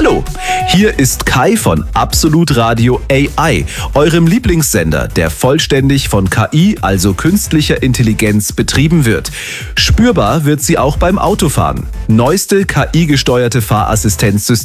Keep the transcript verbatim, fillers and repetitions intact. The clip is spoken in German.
Hallo, hier ist Kai von Absolut Radio A I, eurem Lieblingssender, der vollständig von K I, also künstlicher Intelligenz, betrieben wird. Spürbar wird sie auch beim Autofahren. Neueste K I-gesteuerte Fahrassistenzsysteme